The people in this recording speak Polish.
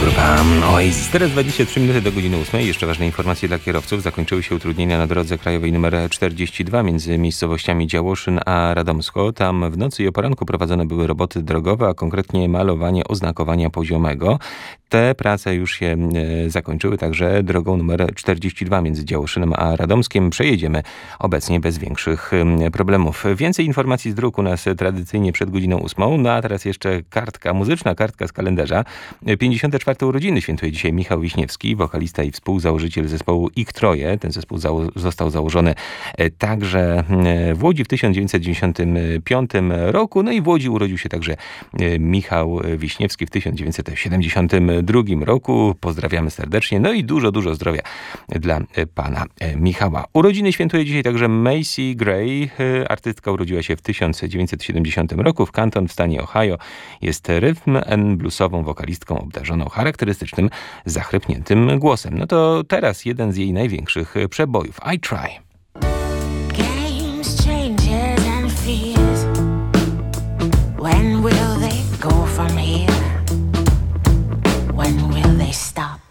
grupa Oasis. Teraz 23 minuty do godziny 8. Jeszcze ważne informacje dla kierowców. Zakończyły się utrudnienia na drodze krajowej nr 42 między miejscowościami Działoszyn a Radomsko. Tam w nocy i o poranku prowadzone były roboty drogowe, a konkretnie malowanie oznakowania poziomego. Te prace już się zakończyły, także drogą numer 42 między Działoszynem a Radomskiem przejedziemy obecnie bez większych problemów. Więcej informacji z dróg u nas tradycyjnie przed godziną 8. No a teraz jeszcze muzyczna kartka z kalendarza. 54. urodziny świętuje dzisiaj Michał Wiśniewski, wokalista i współzałożyciel zespołu Ich Troje. Ten zespół został założony także w Łodzi w 1995 roku. No i w Łodzi urodził się także Michał Wiśniewski w 1972 roku. Pozdrawiamy serdecznie. No i dużo zdrowia dla pana Michała. Urodziny świętuje dzisiaj także Macy Gray. Artystka urodziła się w 1970 roku w Canton w stanie Ohio. Jest rhythm and bluesową wokalistką obdarzoną charakterystycznym, zachrypniętym głosem. No to teraz jeden z jej największych przebojów. I Try. Games, changes and fears. When will they go from here?